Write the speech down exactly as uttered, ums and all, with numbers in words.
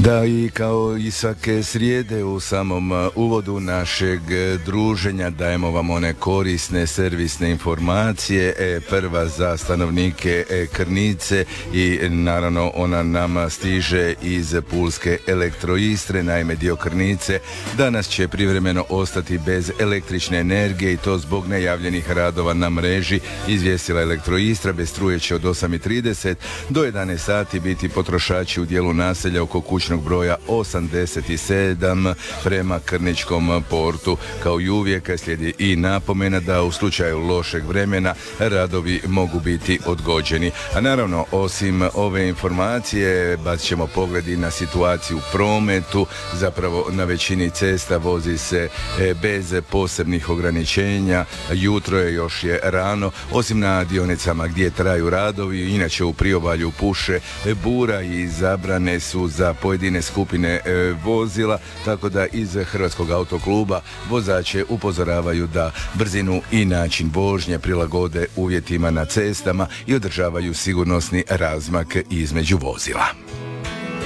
Da, i kao i svake srijede u samom uvodu našeg druženja dajemo vam one korisne servisne informacije. E, prva za stanovnike e, Krnice i naravno ona nama stiže iz Pulske Elektroistre. Naime, dio Krnice danas će privremeno ostati bez električne energije i to zbog najavljenih radova na mreži, izvijestila Elektroistra. Bez struje će od osam i trideset do jedanaest sati biti potrošači u dijelu naselja oko kućnog broja osamdeset sedam prema Krničkom portu. Kao i uvijek slijedi i napomena da u slučaju lošeg vremena radovi mogu biti odgođeni. A naravno, osim ove informacije, bacit ćemo pogled i na situaciju u prometu. Zapravo na većini cesta vozi se bez posebnih ograničenja. Jutro je, još je rano, osim na dionicama gdje traju radovi. Inače u priobalju puše bura i zabrane su za pojedine skupine e, vozila, tako da iz Hrvatskog autokluba vozače upozoravaju da brzinu i način vožnje prilagode uvjetima na cestama i održavaju sigurnosni razmak između vozila.